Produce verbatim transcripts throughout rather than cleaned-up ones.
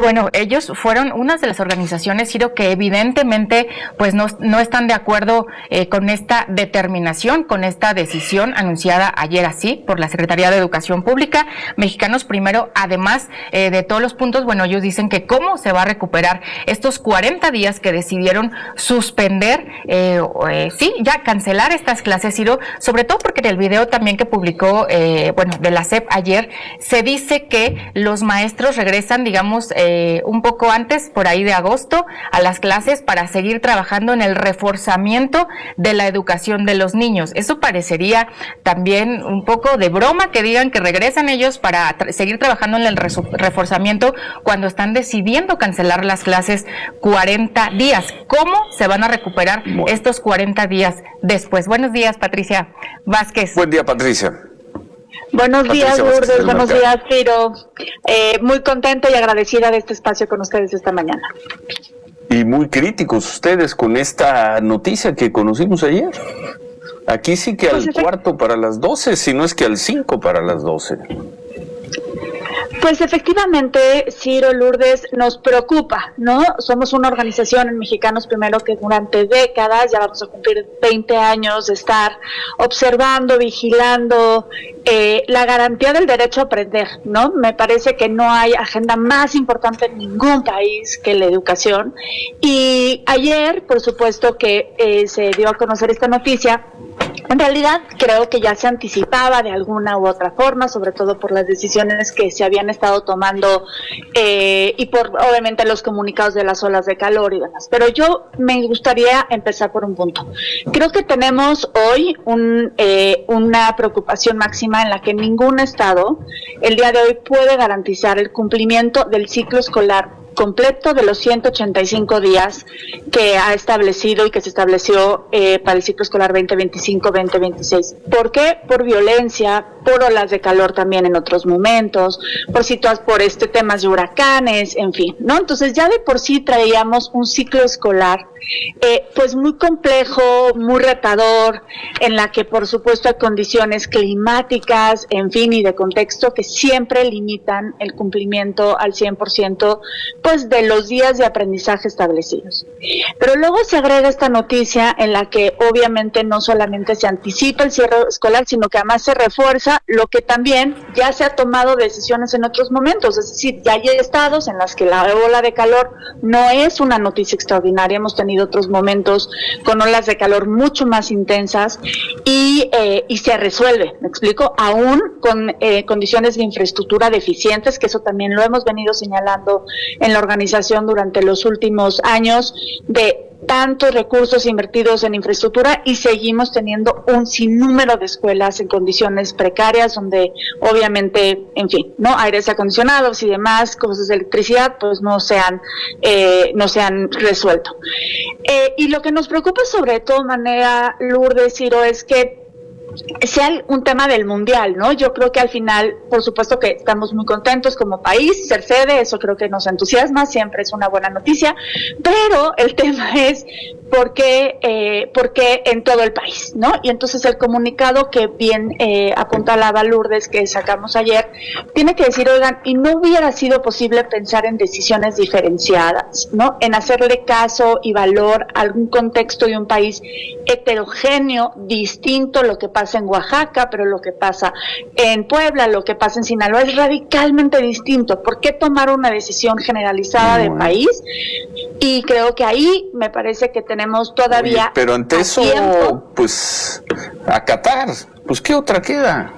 bueno, ellos fueron unas de las organizaciones, Ciro, que evidentemente pues no, no están de acuerdo eh, con esta determinación, con esta decisión anunciada ayer así por la Secretaría de Educación Pública. Mexicanos Primero, además eh, de todos los puntos, bueno, ellos dicen que cómo se va a recuperar estos cuarenta días que decidieron suspender, eh, eh, sí, ya cancelar estas clases, Ciro, sobre todo porque en el video también que publicó, eh, bueno, de la S E P ayer, se dice que los maestros regresan, digamos, eh, un poco antes, por ahí de agosto, a las clases para seguir trabajando en el reforzamiento de la educación de los niños. Eso parecería también un poco de broma que digan que regresan ellos para tra- seguir trabajando en el resu- reforzamiento cuando están decidiendo cancelar las clases cuarenta días. ¿Cómo se van a recuperar bueno. estos cuarenta días después? Buenos días, Patricia Vázquez. Buen día, Patricia. Buenos Patricia días, Vázquez, Lourdes. Buenos Marca. días, Ciro. Eh, muy contenta y agradecida de este espacio con ustedes esta mañana. Y muy críticos ustedes con esta noticia que conocimos ayer. Aquí sí que Pues al efect- cuarto para las doce, si no es que al cinco para las doce. Pues efectivamente, Ciro, Lourdes, nos preocupa, ¿no? Somos una organización en Mexicanos Primero que durante décadas, ya vamos a cumplir veinte años de estar observando, vigilando eh, la garantía del derecho a aprender, ¿no? Me parece que no hay agenda más importante en ningún país que la educación. Y ayer, por supuesto, que eh, se dio a conocer esta noticia. En realidad creo que ya se anticipaba de alguna u otra forma, sobre todo por las decisiones que se habían estado tomando eh, y por obviamente los comunicados de las olas de calor y demás. Pero yo me gustaría empezar por un punto. Creo que tenemos hoy un, eh, una preocupación máxima en la que ningún estado el día de hoy puede garantizar el cumplimiento del ciclo escolar completo de los ciento ochenta y cinco días que ha establecido y que se estableció eh, para el ciclo escolar veinte veinticinco veinte veintiséis. ¿Por qué? Por violencia, por olas de calor también en otros momentos, por situaciones, por este temas de huracanes, en fin, ¿no? Entonces ya de por sí traíamos un ciclo escolar eh, pues muy complejo, muy retador, en la que por supuesto hay condiciones climáticas, en fin, y de contexto que siempre limitan el cumplimiento al cien por ciento pues de los días de aprendizaje establecidos. Pero luego se agrega esta noticia en la que obviamente no solamente se anticipa el cierre escolar, sino que además se refuerza lo que también ya se ha tomado decisiones en otros momentos, es decir, ya hay estados en las que la ola de calor no es una noticia extraordinaria, hemos tenido otros momentos con olas de calor mucho más intensas y, eh, y se resuelve, ¿me explico? Aún con eh, condiciones de infraestructura deficientes, que eso también lo hemos venido señalando en la organización durante los últimos años, de tantos recursos invertidos en infraestructura y seguimos teniendo un sinnúmero de escuelas en condiciones precarias donde obviamente, en fin, no aires acondicionados y demás cosas de electricidad pues no se han eh, no se han resuelto. Eh, y lo que nos preocupa sobre todo manera, Lourdes, Ciro, es que sea un tema del mundial, ¿no? Yo creo que al final, por supuesto que estamos muy contentos como país, ser sede, eso creo que nos entusiasma, siempre es una buena noticia, pero el tema es por qué, eh, por qué en todo el país, ¿no? Y entonces el comunicado que bien eh, apuntalaba Lourdes, que sacamos ayer, tiene que decir, oigan, y no hubiera sido posible pensar en decisiones diferenciadas, ¿no? En hacerle caso y valor a algún contexto de un país heterogéneo, distinto, lo que pasa en Oaxaca, pero lo que pasa en Puebla, lo que pasa en Sinaloa es radicalmente distinto. ¿Por qué tomar una decisión generalizada de país? Y creo que ahí me parece que tenemos todavía Oye, pero ante eso, tiempo, pues, acatar, pues, ¿qué otra queda?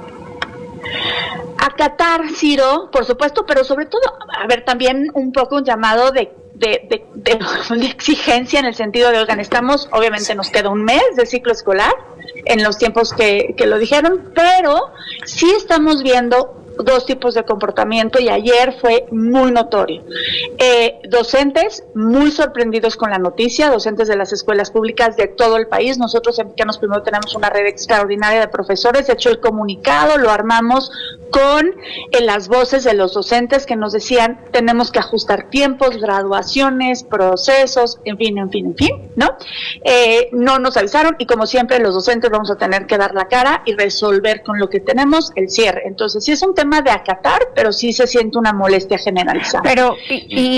acatar, Ciro, por supuesto, pero sobre todo, a ver, también un poco un llamado de De, de, de, de exigencia en el sentido de, oigan, estamos, obviamente nos queda un mes de ciclo escolar en los tiempos que, que lo dijeron, pero sí estamos viendo dos tipos de comportamiento y ayer fue muy notorio. Eh, docentes muy sorprendidos con la noticia, docentes de las escuelas públicas de todo el país. Nosotros en Mexicanos Primero tenemos una red extraordinaria de profesores. De hecho, el comunicado lo armamos con eh, las voces de los docentes que nos decían, tenemos que ajustar tiempos, graduaciones, procesos, en fin, en fin, en fin, ¿no? Eh, no nos avisaron y como siempre los docentes vamos a tener que dar la cara y resolver con lo que tenemos el cierre. Entonces, sí es un tema de acatar, pero sí se siente una molestia generalizada. Pero, y, y